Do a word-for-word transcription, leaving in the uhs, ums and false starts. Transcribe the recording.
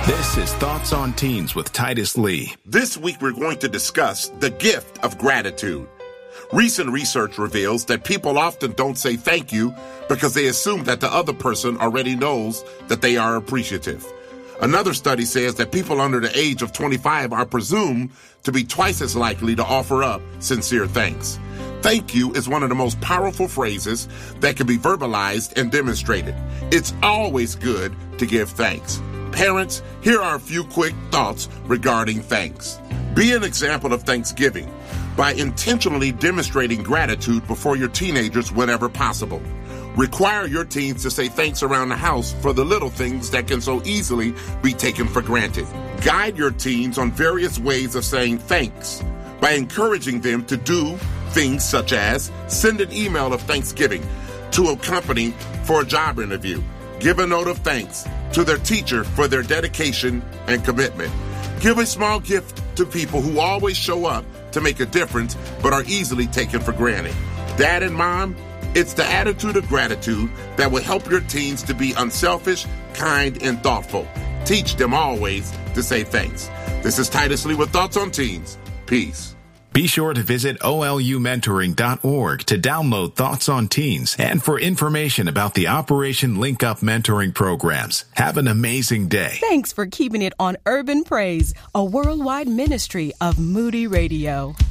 This is Thoughts on Teens with Titus Lee. This week we're going to discuss the gift of gratitude. Recent research reveals that people often don't say thank you because they assume that the other person already knows that they are appreciative. Another study says that people under the age of twenty-five are presumed to be twice as likely to offer up sincere thanks. Thank you is one of the most powerful phrases that can be verbalized and demonstrated. It's always good to give thanks. Parents, here are a few quick thoughts regarding thanks. Be an example of Thanksgiving by intentionally demonstrating gratitude before your teenagers whenever possible. Require your teens to say thanks around the house for the little things that can so easily be taken for granted. Guide your teens on various ways of saying thanks by encouraging them to do things such as send an email of thanksgiving to a company for a job interview. Give a note of thanks to their teacher for their dedication and commitment. Give a small gift to people who always show up to make a difference but are easily taken for granted. Dad and mom, it's the attitude of gratitude that will help your teens to be unselfish, kind, and thoughtful. Teach them always to say thanks. This is Titus Lee with Thoughts on Teens. Peace. Be sure to visit O L U mentoring dot org to download Thoughts on Teens and for information about the Operation Link Up mentoring programs. Have an amazing day. Thanks for keeping it on Urban Praise, a worldwide ministry of Moody Radio.